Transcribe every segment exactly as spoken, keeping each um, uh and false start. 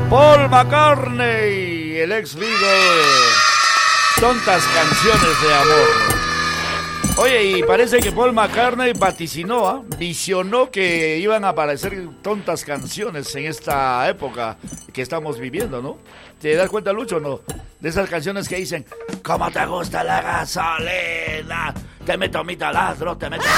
Paul McCartney, el ex Beatle. Tontas canciones de amor. Oye, y parece que Paul McCartney vaticinó, ¿eh? visionó que iban a aparecer tontas canciones en esta época que estamos viviendo, ¿no? ¿Te das cuenta, Lucho, no? De esas canciones que dicen, ¿cómo te gusta la gasolina? Te meto mi taladro, te meto...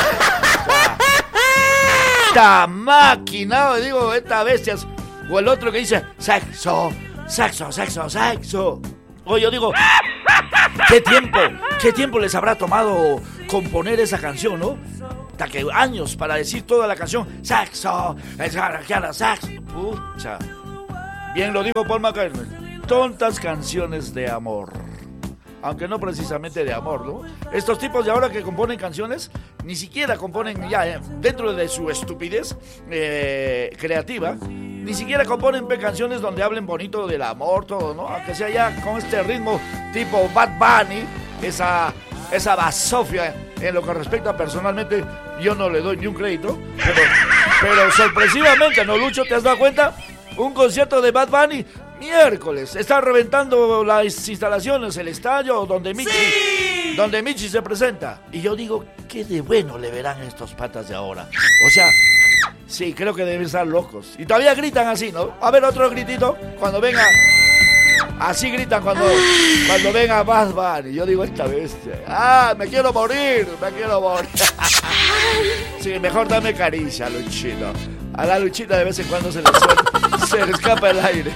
Esta máquina, digo, esta bestia. O el otro que dice, sexo, sexo, sexo, sexo. O yo digo, ¿qué tiempo, qué tiempo les habrá tomado componer esa canción, no? Hasta que años para decir toda la canción, sexo, sexo, pucha. Bien lo dijo Paul McCartney, tontas canciones de amor. Aunque no precisamente de amor, ¿no? Estos tipos de ahora que componen canciones, ni siquiera componen ya, eh, dentro de su estupidez eh, creativa, ni siquiera componen canciones donde hablen bonito del amor, todo, ¿no? Aunque sea ya con este ritmo tipo Bad Bunny, esa, esa basofia, en lo que respecta personalmente, yo no le doy ni un crédito, pero, pero sorpresivamente, ¿no, Lucho? ¿Te has dado cuenta? Un concierto de Bad Bunny, miércoles, está reventando las instalaciones, el estadio donde Michi, ¡sí! donde Michi se presenta. Y yo digo, ¿qué de bueno le verán estos patas de ahora? O sea, sí, creo que deben estar locos. Y todavía gritan así, ¿no? A ver, otro gritito, cuando venga... Así gritan cuando, cuando venga Bad Bunny. Yo digo, esta bestia. Ah, me quiero morir, me quiero morir. Sí, mejor dame caricia, Luchito. A la Luchita de vez en cuando se le, suelta, se le escapa el aire.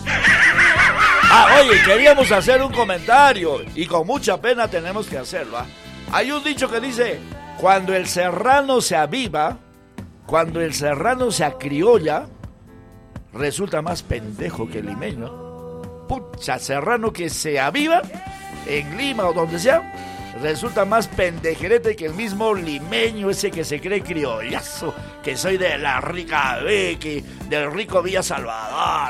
Ah, oye, queríamos hacer un comentario y con mucha pena tenemos que hacerlo. ¿eh? Hay un dicho que dice, cuando el serrano se aviva, cuando el serrano se acriolla, resulta más pendejo que el limeño. Pucha, serrano que se aviva en Lima o donde sea, resulta más pendejerete que el mismo limeño ese que se cree criollazo, que soy de la rica Bequi, del rico Villa Salvador.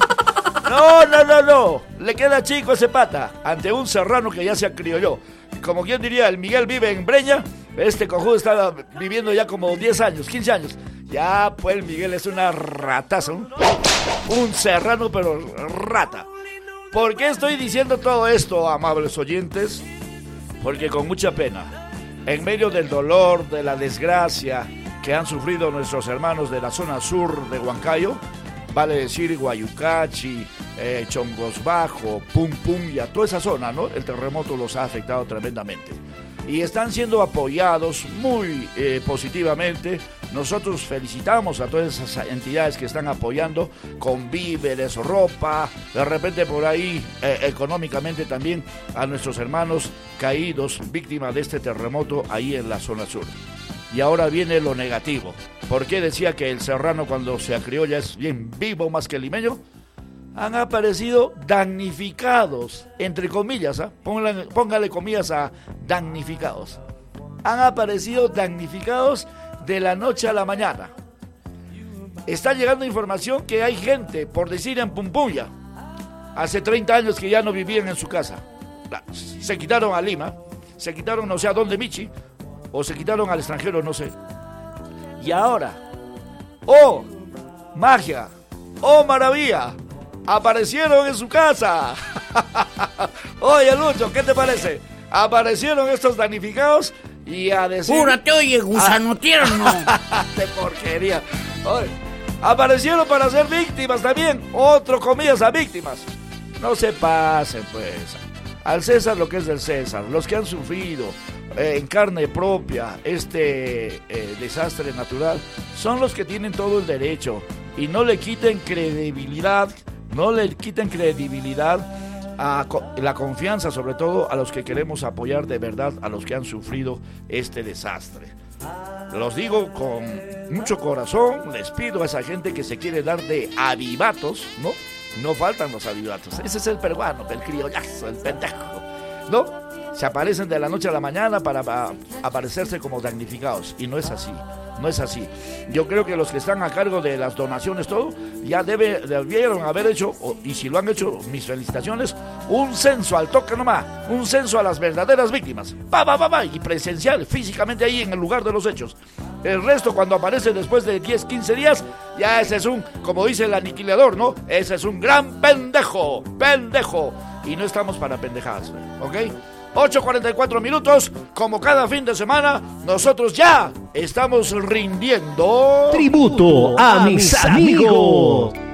No, no, no, no, le queda chico ese pata ante un serrano que ya se acriolló. Como quien diría, el Miguel vive en Breña, este cojudo está viviendo ya como diez años, quince años. Ya, pues el Miguel es una rataza, un, un serrano pero rata. ¿Por qué estoy diciendo todo esto, amables oyentes? Porque con mucha pena, en medio del dolor, de la desgracia que han sufrido nuestros hermanos de la zona sur de Huancayo, vale decir Guayucachi, eh, Chongos Bajo, Pum Pum y a toda esa zona, ¿no? El terremoto los ha afectado tremendamente. Y están siendo apoyados muy eh, positivamente. Nosotros felicitamos a todas esas entidades que están apoyando con víveres, ropa, de repente por ahí eh, económicamente también a nuestros hermanos caídos, víctimas de este terremoto ahí en la zona sur. Y ahora viene lo negativo. ¿Por qué decía que el serrano cuando se acriolla es bien vivo más que el limeño? Han aparecido damnificados, entre comillas, ¿eh? póngale, póngale comillas a damnificados. Han aparecido damnificados de la noche a la mañana. Está llegando información que hay gente, por decir en Pumpuya, hace treinta años que ya no vivían en su casa. Se quitaron a Lima, se quitaron no sé a dónde Michi, o se quitaron al extranjero, no sé. Y ahora, ¡oh, magia! ¡Oh, maravilla! Aparecieron en su casa. Oye, Lucho, ¿qué te parece? Aparecieron estos damnificados y a decir... ¡Púrate, oye, gusano tierno! ¡De porquería! Oye, aparecieron para ser víctimas también. Otro comillas a víctimas. No se pasen, pues. Al César lo que es del César. Los que han sufrido eh, en carne propia este eh, desastre natural son los que tienen todo el derecho. Y no le quiten credibilidad... No le quiten credibilidad a la confianza, sobre todo a los que queremos apoyar de verdad a los que han sufrido este desastre. Los digo con mucho corazón, les pido a esa gente que se quiere dar de avivatos, ¿no? No faltan los avivatos. Ese es el peruano, el criollazo, el pendejo, ¿no? Se aparecen de la noche a la mañana para, para aparecerse como damnificados. Y no es así, no es así. Yo creo que los que están a cargo de las donaciones, todo, ya debe, debieron haber hecho, y si lo han hecho, mis felicitaciones, un censo al toque nomás, un censo a las verdaderas víctimas. Pa, pa, pa, pa, y presencial, físicamente ahí en el lugar de los hechos. El resto, cuando aparece después de diez, quince días, ya ese es un, como dice el aniquilador, ¿no? Ese es un gran pendejo, pendejo. Y no estamos para pendejadas, ¿ok? ocho cuarenta y cuatro minutos, como cada fin de semana, nosotros ya estamos rindiendo tributo a mis amigos.